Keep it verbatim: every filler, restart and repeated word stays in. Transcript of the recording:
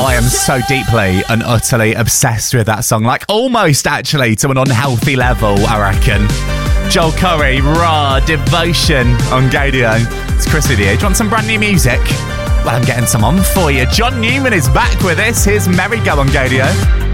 I am so deeply and utterly obsessed with that song. Like, almost actually to an unhealthy level, I reckon. Joel Corry, Raw, Devotion on Gaydio. It's Chris with you. Do you want some brand new music? Well, I'm getting some on for you. John Newman is back with us. Here's Merry Go on Gaydio.